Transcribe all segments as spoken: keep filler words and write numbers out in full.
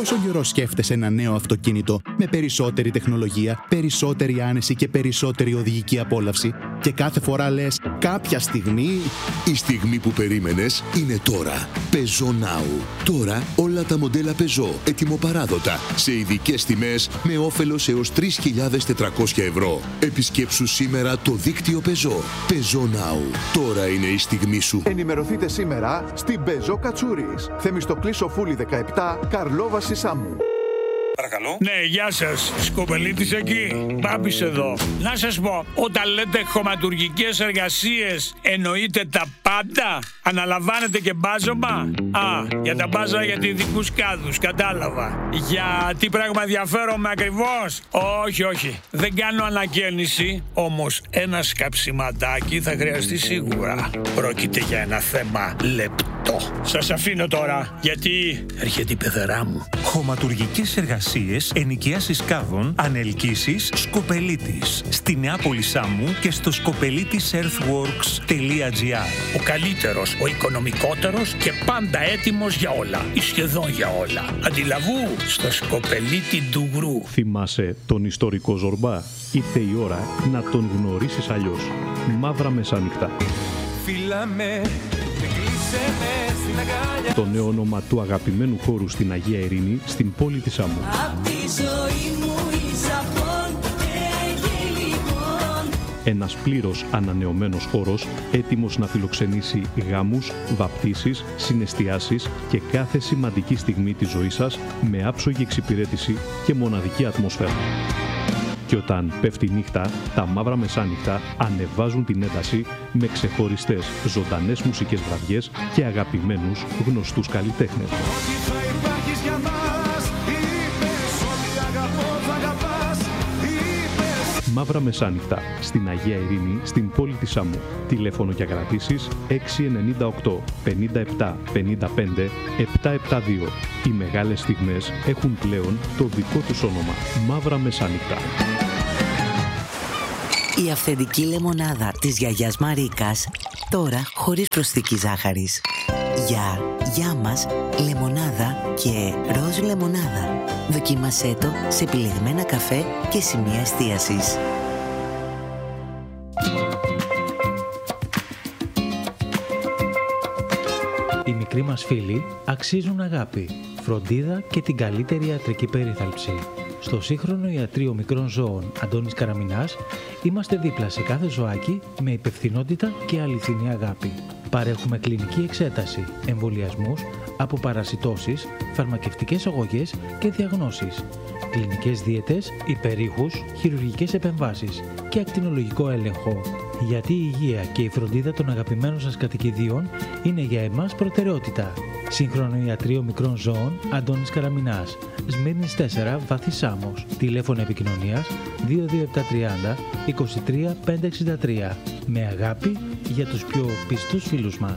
Πόσο καιρό σκέφτεσαι ένα νέο αυτοκίνητο με περισσότερη τεχνολογία, περισσότερη άνεση και περισσότερη οδηγική απόλαυση και κάθε φορά λες κάποια στιγμή... Η στιγμή που περίμενες είναι τώρα. Peugeot Now. Τώρα όλα τα μοντέλα Peugeot ετοιμοπαράδοτα σε ειδικές τιμές με όφελος έως τρεις χιλιάδες τετρακόσια ευρώ. Επισκέψου σήμερα το δίκτυο Peugeot. Peugeot Now. Τώρα είναι η στιγμή σου. Ενημερωθείτε σήμερα στην Peugeot Κατσούρης. Θεμιστοκλής Σοφούλη δεκαεπτά, Καρλόβαση Σάμου. Παρακαλώ. Ναι, γεια σας. Σκοπελίτης εκεί. Μπάμπης εδώ. Να σας πω, όταν λέτε χωματουργικές εργασίες, εννοείτε τα πάντα? Αναλαμβάνετε και μπάζωμα? Α, για τα μπάζα για ειδικούς κάδους, κατάλαβα. Για τι πράγμα ενδιαφέρομαι ακριβώς? Όχι, όχι. Δεν κάνω ανακαίνιση, όμως ένα σκαψιματάκι θα χρειαστεί σίγουρα. Πρόκειται για ένα θέμα λεπτό. Σας αφήνω τώρα, γιατί έρχεται η πεθερά μου. Χωματουργικές εργασίες, ενοικίασης κάδων, ανελκύσεις, Σκοπελίτης. Στη Νεάπολη Σάμου και στο σκοπελίτης earthworks τελεία gr. Ο καλύτερος, ο οικονομικότερος και πάντα έτοιμος για όλα. Ή σχεδόν για όλα. Αντιλαβού στο Σκοπελίτη Ντουγρού. Θυμάσαι τον ιστορικό Ζορμπά? Ήρθε η ώρα να τον γνωρίσεις αλλιώς. Μαύρα Μεσάνυχτα. Φύλαμε. Το νέο όνομα του αγαπημένου χώρου στην Αγία Ειρήνη, στην πόλη της Σάμου. Ένας πλήρως ανανεωμένος χώρος, έτοιμος να φιλοξενήσει γάμους, βαπτίσεις, συναισθιάσεις και κάθε σημαντική στιγμή της ζωής σας με άψογη εξυπηρέτηση και μοναδική ατμόσφαιρα. Και όταν πέφτει η νύχτα, τα Μαύρα Μεσάνυχτα ανεβάζουν την ένταση με ξεχωριστές ζωντανές μουσικές βραδιές και αγαπημένους γνωστούς καλλιτέχνες. Μαύρα Μεσάνυχτα, στην Αγία Ειρήνη, στην πόλη της Σάμου. Τηλέφωνο για κρατήσεις έξι εννιά οκτώ πενήντα επτά πενήντα πέντε επτακόσια εβδομήντα δύο. Οι μεγάλες στιγμές έχουν πλέον το δικό τους όνομα. Μαύρα Μεσάνυχτα. Η αυθεντική λεμονάδα της γιαγιάς Μαρίκας, τώρα χωρίς προσθήκη ζάχαρης. Για, για μας, λεμονάδα και ροζ λεμονάδα. Δοκίμασέ το σε επιλεγμένα καφέ και σημεία εστίασης. Οι μικροί μας φίλοι αξίζουν αγάπη, φροντίδα και την καλύτερη ιατρική περίθαλψη. Στο σύγχρονο ιατρείο μικρών ζώων Αντώνης Καραμινάς είμαστε δίπλα σε κάθε ζωάκι με υπευθυνότητα και αληθινή αγάπη. Παρέχουμε κλινική εξέταση, εμβολιασμούς, αποπαρασιτώσεις, φαρμακευτικές αγωγές και διαγνώσεις, κλινικές δίαιτες, υπερήχους, χειρουργικές επεμβάσεις και ακτινολογικό έλεγχο. Γιατί η υγεία και η φροντίδα των αγαπημένων σας κατοικιδίων είναι για εμάς προτεραιότητα. Σύγχρονο ιατρείο μικρών ζώων Αντώνης Καραμινάς, Σμύρνης τέσσερα, Βάθη Σάμος. Τηλέφωνο επικοινωνίας δύο δύο επτά τριάντα είκοσι τρία πεντακόσια εξήντα τρία. Με αγάπη για τους πιο πιστούς φίλους μας.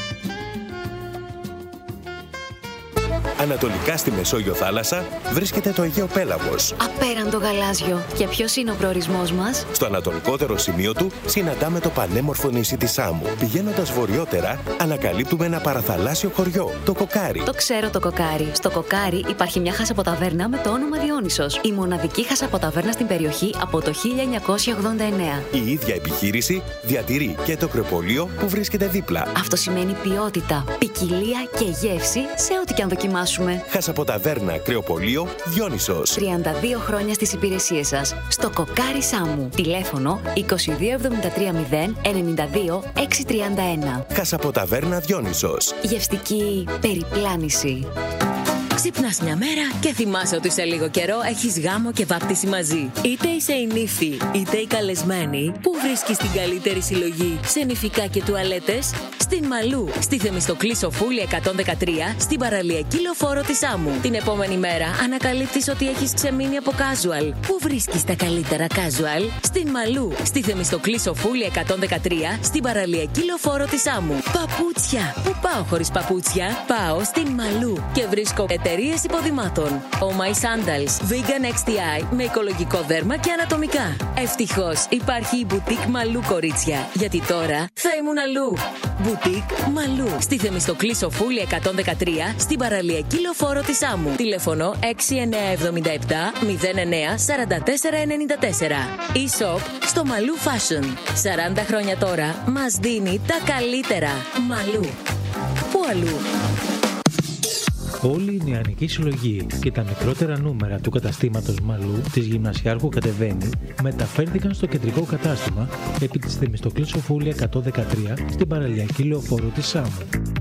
Ανατολικά στη Μεσόγειο θάλασσα βρίσκεται το Αιγαίο Πέλαγος. Απέραντο γαλάζιο. Και ποιος είναι ο προορισμός μας? Στο ανατολικότερο σημείο του συναντάμε το πανέμορφο νησί της Σάμου. Πηγαίνοντας βορειότερα, ανακαλύπτουμε ένα παραθαλάσσιο χωριό, το Κοκάρι. Το ξέρω το Κοκάρι. Στο Κοκάρι υπάρχει μια χασαποταβέρνα με το όνομα Διόνυσος. Η μοναδική χασαποταβέρνα στην περιοχή από το χίλια εννιακόσια ογδόντα εννέα. Η ίδια επιχείρηση διατηρεί και το κρεοπολείο που βρίσκεται δίπλα. Αυτό σημαίνει ποιότητα, ποικιλία και γεύση σε ό,τι και αν δοκιμάσουμε. Χασαποταβέρνα κρεοπολείο Διόνυσος. τριάντα δύο χρόνια στις υπηρεσίες σας. Στο Κοκάρι Σάμου. Τηλέφωνο είκοσι δύο εβδομήντα τρία μηδέν ενενήντα δύο εξακόσια τριάντα ένα. Χασαποταβέρνα Διόνυσος. Γευστική περιπλάνηση. Ξυπνάς μια μέρα και θυμάσαι ότι σε λίγο καιρό έχεις γάμο και βάπτιση μαζί. Είτε είσαι η νύφη, είτε η καλεσμένη, που βρίσκεις την καλύτερη συλλογή σε νηφικά και τουαλέτες? Στην Μαλού, στη Θεμιστοκλή Σοφούλη εκατόν δεκατρία, στην παραλιακή λεωφόρο της Σάμου. Την επόμενη μέρα ανακαλύπτεις ότι έχεις ξεμείνει από casual. Πού βρίσκεις τα καλύτερα casual? Στην Μαλού, στη Θεμιστοκλή Σοφούλη εκατόν δεκατρία, στην παραλιακή λεωφόρο της Σάμου. Παπούτσια. Πού πάω χωρίς παπούτσια? Πάω στην Μαλού και βρίσκω Εταιρείες υποδημάτων. Oh My Sandals, Vegan εξ τι άι με οικολογικό δέρμα και ανατομικά. Ευτυχώς υπάρχει η Boutique Μαλού, κορίτσια, γιατί τώρα θα ήμουν αλλού. Boutique Μαλού, στη Θεμιστοκλή Σοφούλη εκατόν δεκατρία, στην παραλιακή λεωφόρο της Άμμου. Τηλέφωνο έξι εννιά επτά επτά μηδέν εννιά τέσσερα τέσσερα εννιά τέσσερα. E-shop στο Μαλού Fashion. σαράντα χρόνια τώρα μας δίνει τα καλύτερα. Μαλού. Πού αλλού? Όλη η νεανική συλλογή και τα μικρότερα νούμερα του καταστήματος Μαλού της Γυμνασιάρχου Κατεβαίνει μεταφέρθηκαν στο κεντρικό κατάστημα επί της Θεμιστοκλής Σοφούλη εκατόν δεκατρία στην παραλιακή λεωφόρο της Άμμου.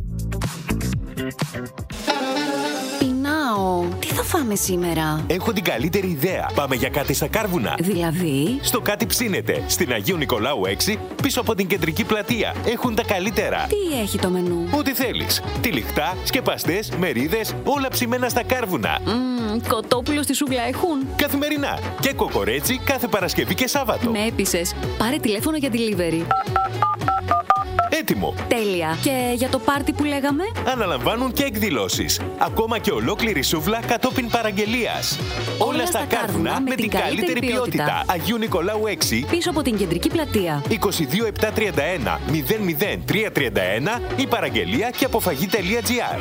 Πεινάω. Τι θα φάμε σήμερα? Έχω την καλύτερη ιδέα. Πάμε για κάτι στα Κάρβουνα. Δηλαδή? Στο Κάτι Ψήνεται, στην Αγίου Νικολάου έξι, πίσω από την κεντρική πλατεία. Έχουν τα καλύτερα. Τι έχει το μενού? Ό,τι θέλεις. Τυλιχτά, σκεπαστές, μερίδες, όλα ψημένα στα Κάρβουνα. Mm, κοτόπουλο στη σούβλα έχουν? Καθημερινά. Και κοκορέτσι κάθε Παρασκευή και Σάββατο. Με έπεισες. Πάρε τηλέφωνο για delivery. Έτοιμο. Τέλεια. Και για το πάρτι που λέγαμε? Αναλαμβάνουν και εκδηλώσεις. Ακόμα και ολόκληρη σούβλα κατόπιν παραγγελίας. Όλα, Όλα στα Κάρβουνα με την καλύτερη ποιότητα. ποιότητα. Αγίου Νικολάου έξι. Πίσω από την κεντρική πλατεία. είκοσι δύο επτά τριάντα ένα μηδέν μηδέν τρία τριάντα ένα ή παραγγελία και αποφαγή τελεία τζι άρ.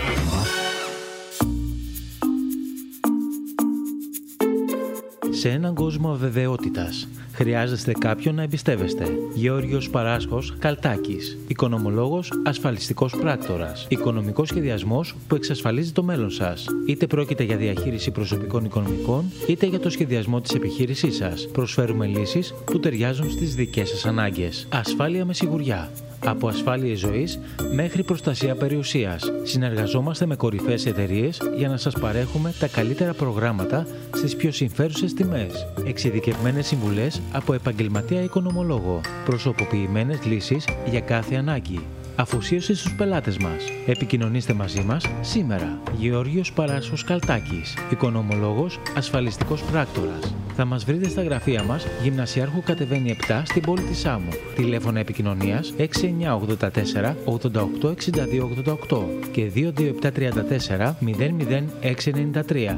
Σε έναν κόσμο αβεβαιότητας, χρειάζεστε κάποιον να εμπιστεύεστε. Γεώργιος Παράσχος Καλτάκης. Οικονομολόγος, ασφαλιστικός πράκτορας. Οικονομικός σχεδιασμός που εξασφαλίζει το μέλλον σας. Είτε πρόκειται για διαχείριση προσωπικών οικονομικών, είτε για το σχεδιασμό της επιχείρησής σας. Προσφέρουμε λύσεις που ταιριάζουν στις δικές σας ανάγκες. Ασφάλεια με σιγουριά. Από ασφάλειες ζωής μέχρι προστασία περιουσίας. Συνεργαζόμαστε με κορυφαίες εταιρείες για να σας παρέχουμε τα καλύτερα προγράμματα στις πιο συμφέρουσες τιμές. Εξειδικευμένες συμβουλές από επαγγελματία οικονομολόγο. Προσωποποιημένες λύσεις για κάθε ανάγκη. Αφοσίωση στους πελάτες μας. Επικοινωνήστε μαζί μας σήμερα. Γεώργιος Παράσχος Καλτάκης. Οικονομολόγος, ασφαλιστικός πράκτορας. Θα μας βρείτε στα γραφεία μας, Γυμνασιάρχου Κατεβαίνει επτά, στην πόλη της Άμμου. Τηλέφωνα επικοινωνίας έξι εννιά ογδόντα τέσσερα ογδόντα οκτώ εξήντα δύο ογδόντα οκτώ και δύο δύο επτά τριάντα τέσσερα μηδέν μηδέν έξι εννιά τρία.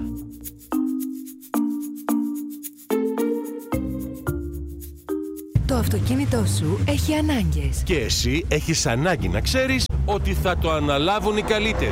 Το αυτοκίνητό σου έχει ανάγκες. Και εσύ έχεις ανάγκη να ξέρεις ότι θα το αναλάβουν οι καλύτεροι.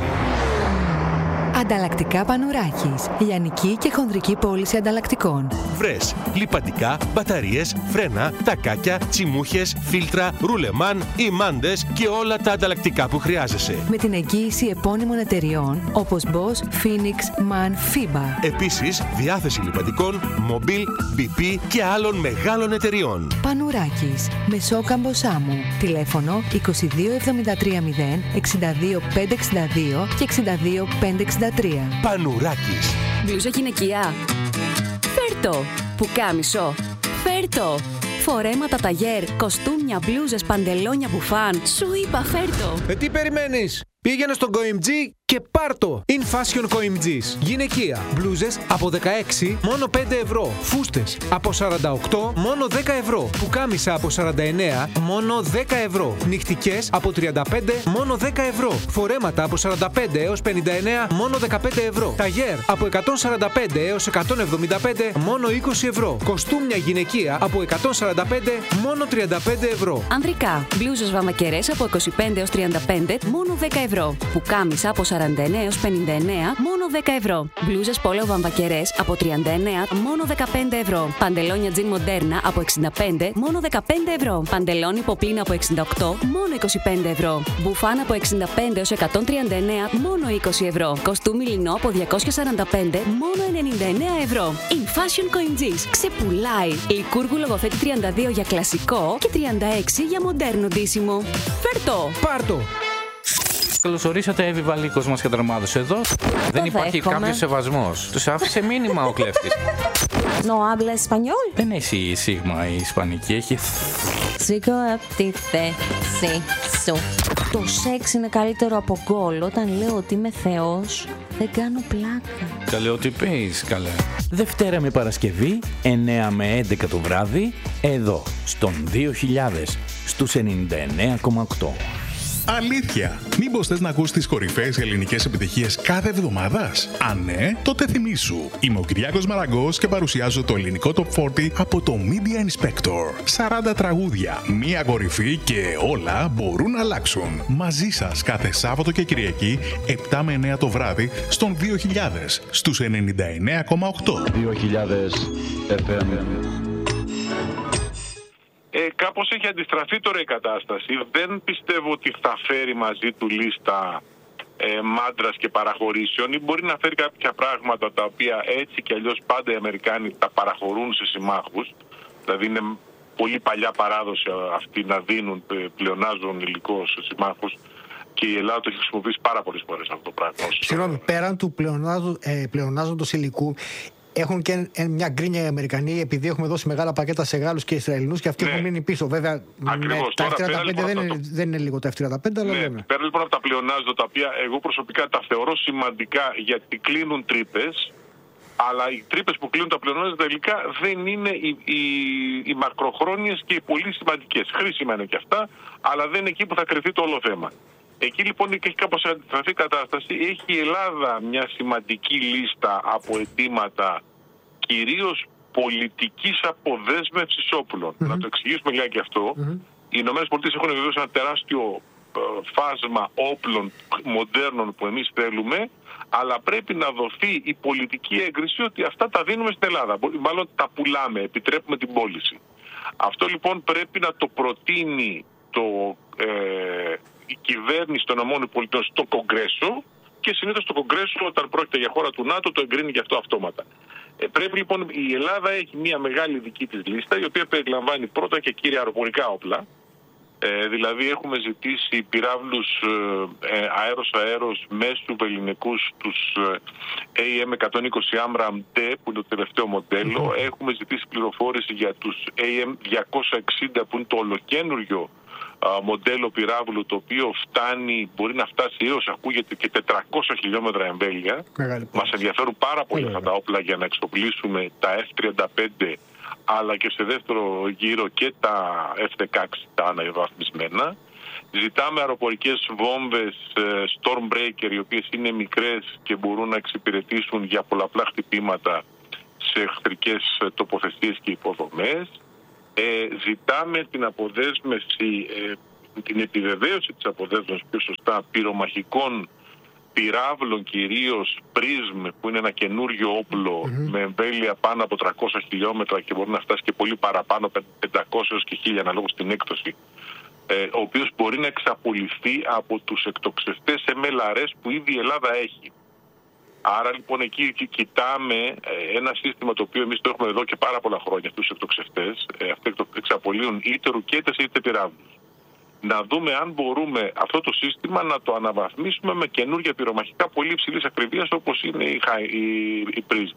Ανταλλακτικά Πανουράκης. Λιανική και χονδρική πώληση ανταλλακτικών. Βρες λιπαντικά, μπαταρίες, φρένα, τακάκια, τσιμούχες, φίλτρα, ρουλεμάν, ημάντες και όλα τα ανταλλακτικά που χρειάζεσαι. Με την εγγύηση επώνυμων εταιριών όπως Bosch, Phoenix, MAN, FIBA. Επίσης, διάθεση λιπαντικών, Mobil, μπι πι και άλλων μεγάλων εταιριών. Πανουράκης. Μεσόκαμπο Σάμου. Τηλέφωνο είκοσι δύο εβδομήντα τρία μηδέν εξήντα δύο πεντακόσια εξήντα δύο και εξήντα δύο πεντακόσια εξήντα τρία. Πανουράκης. Μπλούζα γυναικεία. Φέρτο. Πουκάμισο. Φέρτο. Φορέματα ταγέρ, κοστούμια, μπλούζες, παντελόνια, μπουφάν. Σου είπα φέρτο. Ε, τι περιμένεις? Πήγαινε στον Coimg και πάρτο! In Fashion Coimg's. Γυναικεία. Μπλούζες από δεκαέξι μόνο πέντε ευρώ. Φούστες από σαράντα οκτώ μόνο δέκα ευρώ. Πουκάμισα από σαράντα εννέα μόνο δέκα ευρώ. Νυχτικές από τριάντα πέντε μόνο δέκα ευρώ. Φορέματα από σαράντα πέντε έως πενήντα εννέα μόνο δεκαπέντε ευρώ. Ταγέρ από εκατόν σαράντα πέντε έως εκατόν εβδομήντα πέντε μόνο είκοσι ευρώ. Κοστούμια γυναικεία από εκατόν σαράντα πέντε μόνο τριάντα πέντε ευρώ. Ανδρικά. Μπλούζες βαμακερές από είκοσι πέντε έως τριάντα πέντε μόνο δέκα ευρώ. Πουκάμισα από σαράντα εννέα έως πενήντα εννέα μόνο δέκα ευρώ. Μπλούζες πόλο βαμβακερές από τριάντα εννέα μόνο δεκαπέντε ευρώ. Παντελόνια τζιν μοντέρνα από εξήντα πέντε μόνο δεκαπέντε ευρώ. Παντελόνι ποπλίνα από εξήντα οκτώ μόνο είκοσι πέντε ευρώ. Μπουφάν από εξήντα πέντε έως εκατόν τριάντα εννέα μόνο είκοσι ευρώ. Κοστούμι λινό από διακόσια σαράντα πέντε μόνο ενενήντα εννέα ευρώ. In Fashion Coimg's. Ξεπουλάει. Λικούργου Λογοθέτη τριάντα δύο για κλασικό και τριάντα έξι για μοντέρνο ντύσιμο. Φέρτο! Πάρτο! Καλώς ορίσατε, Εύη Βαλίκος μας καταρμάδωσε εδώ. Δεν υπάρχει κάποιος σεβασμός. Τους άφησε μήνυμα ο κλέφτης. No habla español. Δεν έχει σίγμα η ισπανική, έχει... Σήκω από τη θέση σου. Το σεξ είναι καλύτερο από γκολ. Όταν λέω ότι είμαι θεός, δεν κάνω πλάκα. Καλέ ότι πεις, καλέ. Δευτέρα με Παρασκευή, εννέα με έντεκα το βράδυ, εδώ, στον δύο χιλιάδες, στους ενενήντα εννέα κόμμα οκτώ. Αλήθεια! Μήπως θες να ακούς τις κορυφαίες ελληνικές επιτυχίες κάθε εβδομάδας? Αν ναι, τότε θυμήσου. Είμαι ο Κυριάκος Μαραγκός και παρουσιάζω το ελληνικό Top σαράντα από το Media Inspector. σαράντα τραγούδια, μία κορυφή και όλα μπορούν να αλλάξουν. Μαζί σας κάθε Σάββατο και Κυριακή, επτά με εννέα το βράδυ, στον δύο χιλιάδες, στους ενενήντα εννέα κόμμα οκτώ. δύο χιλιάδες εφ εμ. Ε, κάπως έχει αντιστραφεί τώρα η κατάσταση. Δεν πιστεύω ότι θα φέρει μαζί του λίστα ε, μάντρας και παραχωρήσεων, ή μπορεί να φέρει κάποια πράγματα τα οποία έτσι κι αλλιώς πάντα οι Αμερικάνοι τα παραχωρούν σε συμμάχους. Δηλαδή είναι πολύ παλιά παράδοση αυτή να δίνουν πλεονάζον υλικό σε συμμάχους, και η Ελλάδα το έχει χρησιμοποιήσει πάρα πολλές φορές αυτό το πράγμα. Συγγνώμη, πέραν του ε, πλεονάζοντος υλικού, έχουν και μια γκρίνια οι Αμερικανοί, επειδή έχουμε δώσει μεγάλα πακέτα σε Γάλλους και Ισραηλινούς, και αυτοί ναι. έχουν μείνει πίσω. Βέβαια, ακριβώς. Με τα εφ τριάντα πέντε λοιπόν, δεν, το... είναι, δεν είναι λίγο τα εφ τριάντα πέντε, αλλά ναι. λέμε. Πέρα λοιπόν από τα πλεονάζοντα, τα οποία εγώ προσωπικά τα θεωρώ σημαντικά, γιατί κλείνουν τρύπες, αλλά οι τρύπες που κλείνουν τα πλεονάζοντα υλικά δεν είναι οι, οι, οι μακροχρόνιες και οι πολύ σημαντικές. Χρήσιμα είναι και αυτά, αλλά δεν είναι εκεί που θα κρυφτεί το όλο θέμα. Εκεί λοιπόν έχει κάπως αντιστραφεί η κατάσταση. Έχει η Ελλάδα μια σημαντική λίστα από αιτήματα, κυρίως πολιτικής αποδέσμευσης όπλων. Mm-hmm. Να το εξηγήσουμε λιγάκι αυτό. Mm-hmm. Οι ΗΠΑ έχουν βεβαίως ένα τεράστιο ε, φάσμα όπλων μοντέρνων που εμείς θέλουμε, αλλά πρέπει να δοθεί η πολιτική έγκριση ότι αυτά τα δίνουμε στην Ελλάδα. Μάλλον τα πουλάμε, επιτρέπουμε την πώληση. Αυτό λοιπόν πρέπει να το προτείνει το... Ε, η κυβέρνηση των ΗΠΑ στο Κογκρέσο, και συνήθως το Κογκρέσο, όταν πρόκειται για χώρα του ΝΑΤΟ, το εγκρίνει γι' αυτό αυτόματα. Ε, πρέπει λοιπόν, η Ελλάδα έχει μια μεγάλη δική της λίστα, η οποία περιλαμβάνει πρώτα και κύρια αεροπορικά όπλα. Ε, δηλαδή έχουμε ζητήσει πυράβλους ε, αέρος-αέρος μέσου βελληνικούς, τους ε, έι εμ εκατόν είκοσι Amram-D, που είναι το τελευταίο μοντέλο. Mm-hmm. Έχουμε ζητήσει πληροφόρηση για τους έι εμ διακόσια εξήντα, που είναι το ολοκένουργιο μοντέλο πυράβλου, το οποίο φτάνει, μπορεί να φτάσει έως, ακούγεται, και τετρακόσια χιλιόμετρα εμβέλεια. Μας ενδιαφέρουν πάρα πολύ αυτά τα όπλα για να εξοπλίσουμε τα εφ τριάντα πέντε, αλλά και σε δεύτερο γύρο και τα εφ δεκαέξι, τα αναβαθμισμένα. Ζητάμε αεροπορικές βόμβες Stormbreaker, οι οποίες είναι μικρές και μπορούν να εξυπηρετήσουν για πολλαπλά χτυπήματα σε εχθρικές τοποθεσίες και υποδομές. Ε, ζητάμε την αποδέσμευση, ε, την επιβεβαίωση της αποδέσμευσης, πιο σωστά, πυρομαχικών πυράβλων, κυρίως πρίσμ, που είναι ένα καινούριο όπλο mm-hmm. με εμβέλεια πάνω από τριακόσια χιλιόμετρα και μπορεί να φτάσει και πολύ παραπάνω, πεντακόσια και χίλια αναλόγως στην έκπτωση, ε, ο οποίος μπορεί να εξαπολυθεί από τους εκτοξευτές εμ ελ αρ ες που ήδη η Ελλάδα έχει. Άρα λοιπόν εκεί κοιτάμε ένα σύστημα το οποίο εμείς το έχουμε εδώ και πάρα πολλά χρόνια, αυτούς τους εκτοξευτές. Αυτοί εξαπολύουν είτε ρουκέτες είτε πυράβλους. Να δούμε αν μπορούμε αυτό το σύστημα να το αναβαθμίσουμε με καινούργια πυρομαχικά πολύ υψηλής ακριβίας, όπως είναι η, η, η πρίσμ.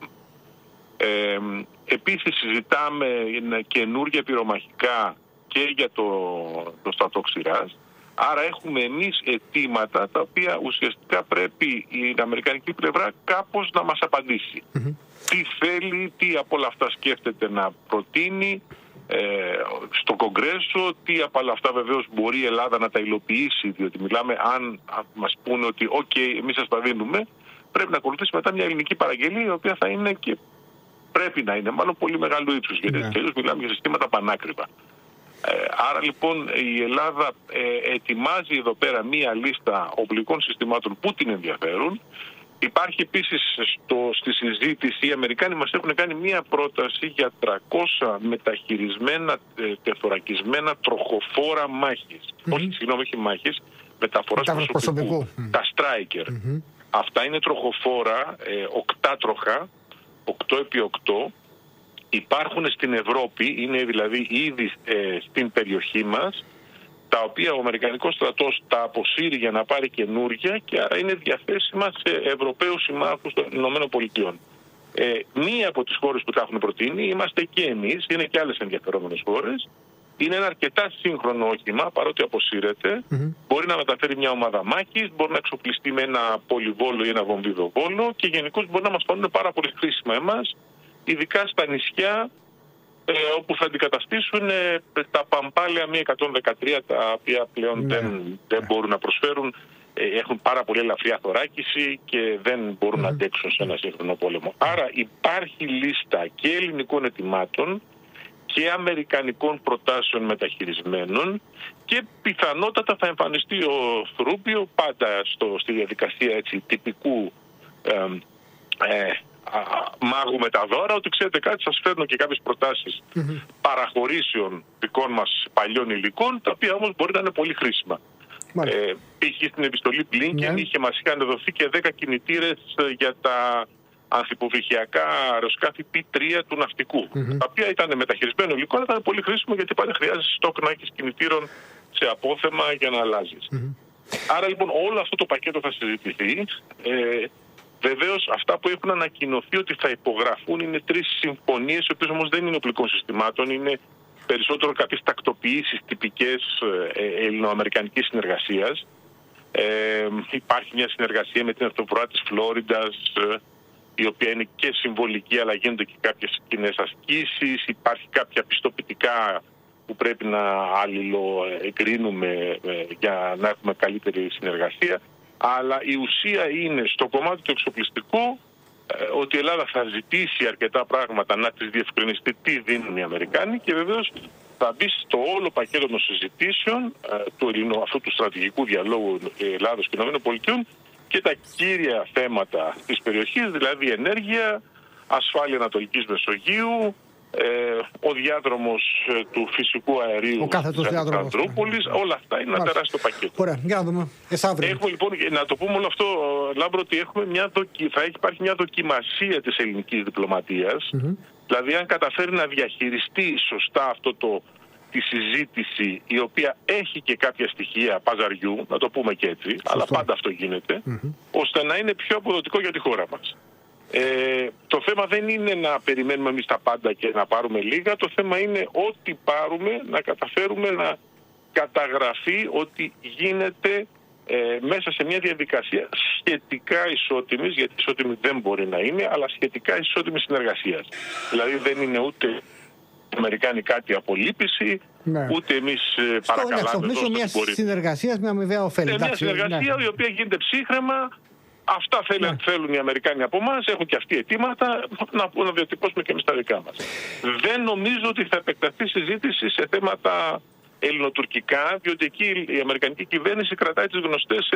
Ε, επίσης συζητάμε καινούργια πυρομαχικά και για το, το στρατόξυρας. Άρα έχουμε εμείς αιτήματα τα οποία ουσιαστικά πρέπει η αμερικανική πλευρά κάπως να μας απαντήσει. Mm-hmm. Τι θέλει, τι από όλα αυτά σκέφτεται να προτείνει ε, στο Κογκρέσο, τι από όλα αυτά βεβαίως μπορεί η Ελλάδα να τα υλοποιήσει, διότι μιλάμε, αν, αν μας πούνε ότι οκ, okay, εμείς σας τα δίνουμε, πρέπει να ακολουθήσει μετά μια ελληνική παραγγελία, η οποία θα είναι και πρέπει να είναι μάλλον πολύ μεγάλου ύψους, γιατί yeah. τελείως μιλάμε για συστήματα πανάκριβα. Άρα λοιπόν η Ελλάδα ε, ετοιμάζει εδώ πέρα μία λίστα οπλικών συστημάτων που την ενδιαφέρουν. Υπάρχει επίσης στο, στη συζήτηση, οι Αμερικάνοι μας έχουν κάνει μία πρόταση για τριακόσια μεταχειρισμένα, ε, τεθωρακισμένα τροχοφόρα μάχης. Mm-hmm. Όχι, συγγνώμη, όχι μάχης, μεταφοράς προσωπικού. προσωπικού. Mm. Τα Striker. Mm-hmm. Αυτά είναι τροχοφόρα, ε, οκτάτροχα, οκτώ επί οκτώ. Υπάρχουν στην Ευρώπη, είναι δηλαδή ήδη ε, στην περιοχή μας, τα οποία ο Αμερικανικός στρατός τα αποσύρει για να πάρει καινούργια και άρα είναι διαθέσιμα σε Ευρωπαίους συμμάχους των ΗΠΑ. Ε, μία από τις χώρες που τα έχουν προτείνει είμαστε και εμείς, είναι και άλλες ενδιαφερόμενες χώρες. Είναι ένα αρκετά σύγχρονο όχημα, παρότι αποσύρεται. Mm-hmm. Μπορεί να μεταφέρει μια ομάδα μάχης, μπορεί να εξοπλιστεί με ένα πολυβόλο ή ένα βομβιδοβόλο και γενικώς μπορεί να μας φανούν πάρα πολύ χρήσιμα εμάς, ειδικά στα νησιά ε, όπου θα αντικαταστήσουν ε, τα παμπάλαια μη εκατόν δεκατρία, τα οποία πλέον ναι. δεν, δεν μπορούν να προσφέρουν, ε, έχουν πάρα πολύ ελαφριά θωράκιση και δεν μπορούν mm. να αντέξουν σε ένα σύγχρονο πόλεμο. Άρα υπάρχει λίστα και ελληνικών ετοιμάτων και αμερικανικών προτάσεων μεταχειρισμένων και πιθανότατα θα εμφανιστεί ο Ρούμπιο πάντα στο, στη διαδικασία έτσι, τυπικού ε, ε, α, μάγου με τα δώρα, ότι ξέρετε κάτι, σας φέρνω και κάποιες προτάσεις mm-hmm. παραχωρήσεων δικών μας παλιών υλικών, τα οποία όμως μπορεί να είναι πολύ χρήσιμα. Ε, π.χ. στην επιστολή Blinken yeah. είχε, μας είχαν δοθεί και δέκα κινητήρες για τα ανθυποβρυχιακά αεροσκάφη πι τρία του ναυτικού, mm-hmm. τα οποία ήταν μεταχειρισμένο υλικό, αλλά ήταν πολύ χρήσιμο γιατί πάντα χρειάζεσαι στόκ να έχεις κινητήρων σε απόθεμα για να αλλάζεις. Mm-hmm. Άρα λοιπόν όλο αυτό το πακέτο θα συζητηθεί. Ε, Βεβαίως αυτά που έχουν ανακοινωθεί ότι θα υπογραφούν είναι τρεις συμφωνίες, οι οποίες όμως δεν είναι οπλικών συστημάτων, είναι περισσότερο κάποιες τακτοποιήσεις τυπικές ε, ελληνοαμερικανικής συνεργασίας. Ε, υπάρχει μια συνεργασία με την αυτοβρόα της Φλόριντας, ε, η οποία είναι και συμβολική, αλλά γίνονται και κάποιες κοινές ασκήσεις. Υπάρχει κάποια πιστοποιητικά που πρέπει να αλληλοεγκρίνουμε ε, για να έχουμε καλύτερη συνεργασία. Αλλά η ουσία είναι στο κομμάτι του εξοπλιστικού ε, ότι η Ελλάδα θα ζητήσει αρκετά πράγματα να τις διευκρινιστεί τι δίνουν οι Αμερικάνοι και βεβαίως θα μπει στο όλο πακέτο των συζητήσεων ε, του ελληνικού, αυτού του στρατηγικού διαλόγου Ελλάδος και ΗΠΑ και τα κύρια θέματα της περιοχής, δηλαδή ενέργεια, ασφάλεια Ανατολικής Μεσογείου, ε, ο διάδρομος ε, του φυσικού αερίου της Ανδρούπολης, όλα αυτά είναι ένα τεράστιο πακέτο. Ωραία, για να δούμε. Εσάβρι. Έχουμε λοιπόν, να το πούμε όλο αυτό, Λάμπρο, ότι έχουμε μια δοκι... θα έχει υπάρχει μια δοκιμασία της ελληνικής διπλωματίας, mm-hmm. δηλαδή αν καταφέρει να διαχειριστεί σωστά αυτό το τη συζήτηση, η οποία έχει και κάποια στοιχεία παζαριού, να το πούμε και έτσι, σωστό. Αλλά πάντα αυτό γίνεται, mm-hmm. ώστε να είναι πιο αποδοτικό για τη χώρα μας. Ε, το θέμα δεν είναι να περιμένουμε εμείς τα πάντα και να πάρουμε λίγα, το θέμα είναι ό,τι πάρουμε να καταφέρουμε να καταγραφεί ότι γίνεται ε, μέσα σε μια διαδικασία σχετικά ισότιμης, γιατί ισότιμη δεν μπορεί να είναι, αλλά σχετικά ισότιμης συνεργασίας. Δηλαδή δεν είναι ούτε οι Αμερικάνοι κάτι απολύπηση, ναι. ούτε εμείς ε, παρακαλάμε στο μέσο μιας συνεργασίας με αμοιβαία ωφέλη. Ε, μια συνεργασία ναι. η οποία γίνεται ψύχραιμα. Αυτά θέλουν, ναι. θέλουν οι Αμερικάνοι από εμάς, έχουν και αυτοί αιτήματα, να, να διατυπώσουμε και εμείς τα δικά μας. Δεν νομίζω ότι θα επεκταθεί συζήτηση σε θέματα ελληνοτουρκικά, διότι εκεί η Αμερικανική κυβέρνηση κρατάει τις γνωστές